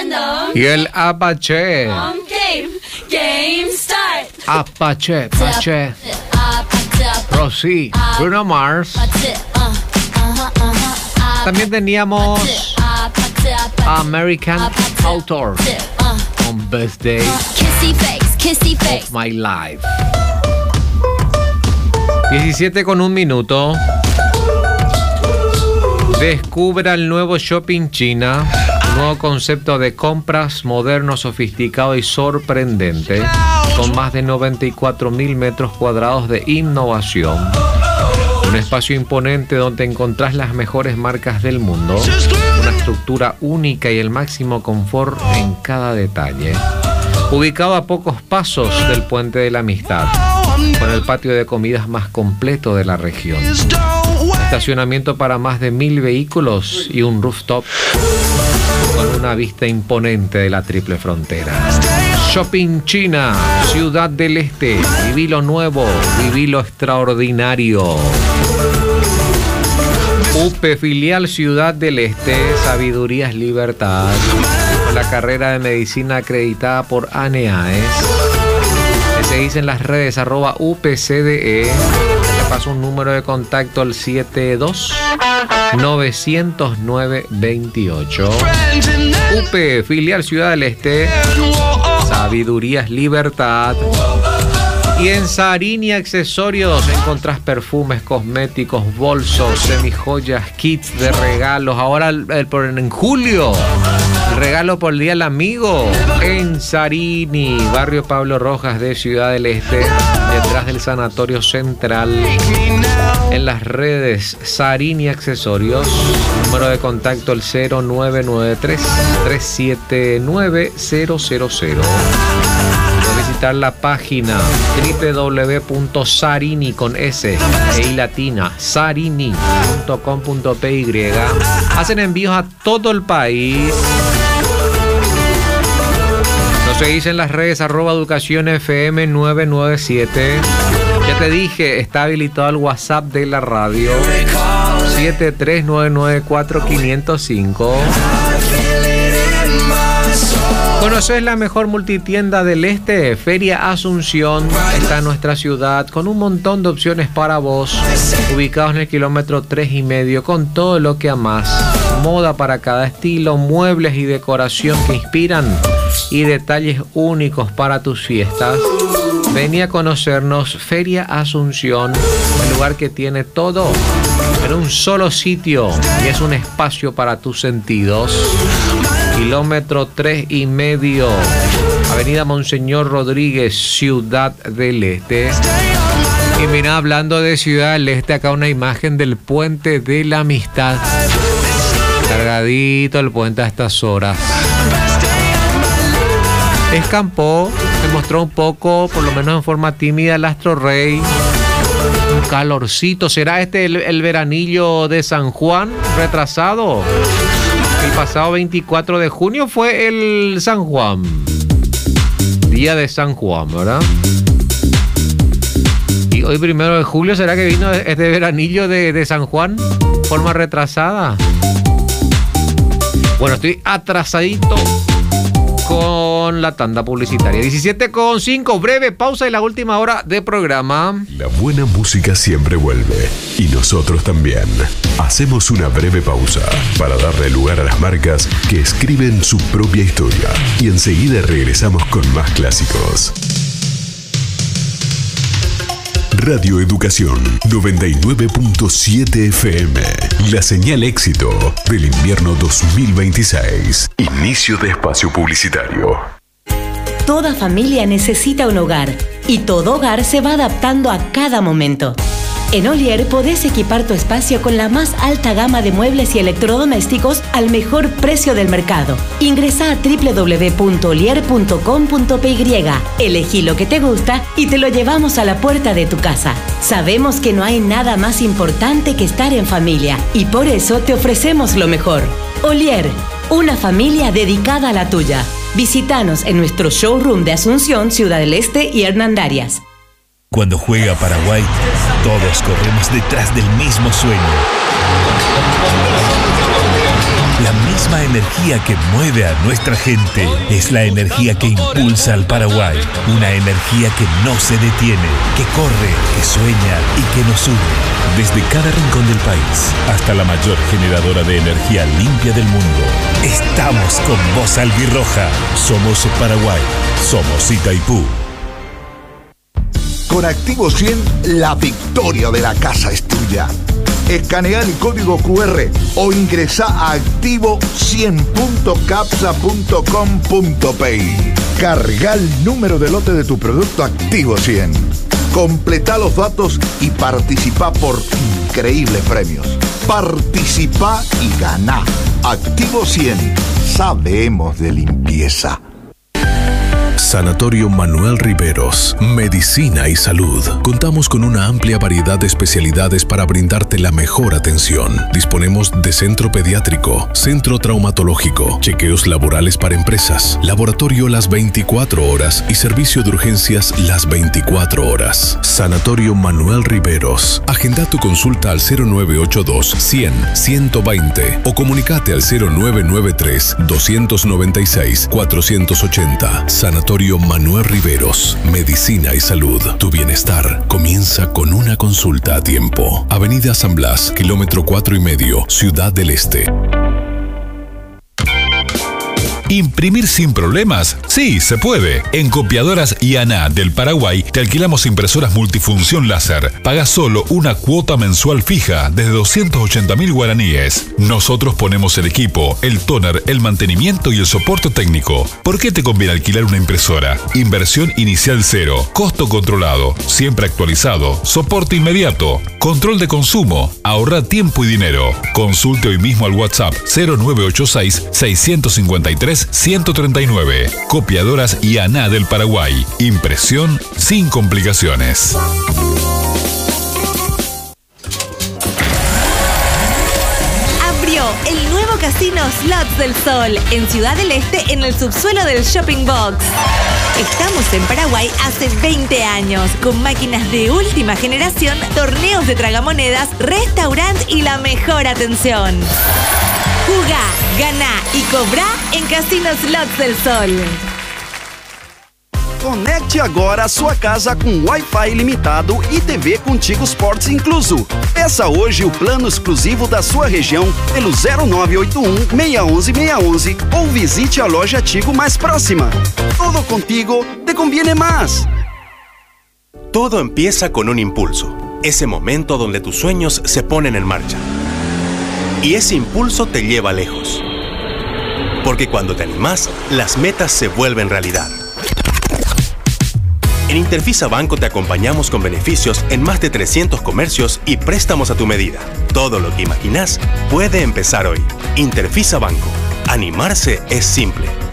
random. Y el Apache. Game start. Apache. Rosy. Bruno Mars. También teníamos American Author on Best Day of My Life. 17:01. Descubra el nuevo Shopping China, un nuevo concepto de compras moderno, sofisticado y sorprendente, con más de 94.000 metros cuadrados de innovación. Un espacio imponente donde encontrás las mejores marcas del mundo, una estructura única y el máximo confort en cada detalle. Ubicado a pocos pasos del Puente de la Amistad, con el patio de comidas más completo de la región. Estacionamiento para más de 1.000 vehículos y un rooftop con una vista imponente de la triple frontera. Shopping China, Ciudad del Este. Viví lo nuevo, viví lo extraordinario. UPE Filial Ciudad del Este, Sabiduría es Libertad. Con la carrera de medicina acreditada por ANEAES. Me seguís en las redes @UPCDE. Te paso un número de contacto al 72-909-28. UPE Filial Ciudad del Este, Sabiduría es Libertad. Y en Sarini Accesorios encontrás perfumes, cosméticos, bolsos, semijoyas, kits de regalos. Ahora en julio, el regalo por el Día del Amigo en Sarini, barrio Pablo Rojas de Ciudad del Este, detrás del Sanatorio Central. En las redes Sarini Accesorios, número de contacto el 0993-379-000. Visitar la página www.sarini con S e latina sarini.com.py. Hacen envíos a todo el país. Nos seguís en las redes @educacionfm997. Ya te dije, está habilitado el WhatsApp de la radio 73994-505. ¿Conoces la mejor multitienda del Este? Feria Asunción está en nuestra ciudad con un montón de opciones para vos, ubicados en el kilómetro 3,5, con todo lo que amás. Moda para cada estilo, muebles y decoración que inspiran y detalles únicos para tus fiestas. Vení a conocernos, Feria Asunción, el lugar que tiene todo en un solo sitio y es un espacio para tus sentidos. Kilómetro 3,5, Avenida Monseñor Rodríguez, Ciudad del Este. Y mira, hablando de Ciudad del Este, acá una imagen del Puente de la Amistad. Cargadito el puente a estas horas. Escampó, se mostró un poco, por lo menos en forma tímida, el Astro Rey. Un calorcito. ¿Será este el veranillo de San Juan retrasado? El pasado 24 de junio fue el San Juan. Día de San Juan, ¿verdad? Y hoy 1 de julio, ¿será que vino este veranillo de San Juan? Forma retrasada. Bueno, estoy atrasadito con la tanda publicitaria. 17:05, breve pausa y la última hora de programa. La buena música siempre vuelve y nosotros también. Hacemos una breve pausa para darle lugar a las marcas que escriben su propia historia y enseguida regresamos con más clásicos. Radio Educación 99.7 FM. La señal éxito del invierno 2026. Inicio de espacio publicitario. Toda familia necesita un hogar y todo hogar se va adaptando a cada momento. En Olier podés equipar tu espacio con la más alta gama de muebles y electrodomésticos al mejor precio del mercado. Ingresá a www.olier.com.py, elegí lo que te gusta y te lo llevamos a la puerta de tu casa. Sabemos que no hay nada más importante que estar en familia y por eso te ofrecemos lo mejor. Olier, una familia dedicada a la tuya. Visítanos en nuestro showroom de Asunción, Ciudad del Este y Hernandarias. Cuando juega Paraguay, todos corremos detrás del mismo sueño. La misma energía que mueve a nuestra gente es la energía que impulsa al Paraguay. Una energía que no se detiene, que corre, que sueña y que nos une. Desde cada rincón del país hasta la mayor generadora de energía limpia del mundo. Estamos con vos, albirroja. Somos Paraguay. Somos Itaipú. Con Activo 100, la victoria de la casa es tuya. Escanea el código QR o ingresa a activo100.capsa.com.pi. Carga el número de lote de tu producto Activo 100. Completa los datos y participa por increíbles premios. Participa y gana. Activo 100. Sabemos de limpieza. Sanatorio Manuel Riveros, Medicina y Salud. Contamos con una amplia variedad de especialidades para brindarte la mejor atención. Disponemos de centro pediátrico, centro traumatológico, chequeos laborales para empresas, laboratorio las 24 horas y servicio de urgencias las 24 horas. Sanatorio Manuel Riveros. Agenda tu consulta al 0982 100 120 o comunicate al 0993 296 480. Sanatorio Manuel Riveros, Medicina y Salud. Tu bienestar comienza con una consulta a tiempo. Avenida San Blas, kilómetro 4,5, Ciudad del Este. ¿Imprimir sin problemas? Sí, se puede. En Copiadoras IANA del Paraguay te alquilamos impresoras multifunción láser. Pagas solo una cuota mensual fija desde 280.000 guaraníes. Nosotros ponemos el equipo, el tóner, el mantenimiento y el soporte técnico. ¿Por qué te conviene alquilar una impresora? Inversión inicial cero, costo controlado, siempre actualizado, soporte inmediato, control de consumo, ahorra tiempo y dinero. Consulte hoy mismo al WhatsApp 0986 653 139. Copiadoras IANA del Paraguay. Impresión sin complicaciones. Abrió el nuevo casino Slots del Sol en Ciudad del Este, en el subsuelo del Shopping Box. Estamos en Paraguay hace 20 años, con máquinas de última generación, torneos de tragamonedas, restaurante y la mejor atención. Jugá, ganá y cobrá en Casino Slots del Sol. Conecte agora a sua casa com Wi-Fi ilimitado e TV Contigo Sports incluso. Peça hoje o plano exclusivo da sua região pelo 0981 611 611 ou visite a loja Tigo mais próxima. Todo contigo te conviene más. Todo empieza con un impulso. Ese momento donde tus sueños se ponen en marcha. Y ese impulso te lleva lejos. Porque cuando te animás, las metas se vuelven realidad. En Interfisa Banco te acompañamos con beneficios en más de 300 comercios y préstamos a tu medida. Todo lo que imaginás puede empezar hoy. Interfisa Banco. Animarse es simple.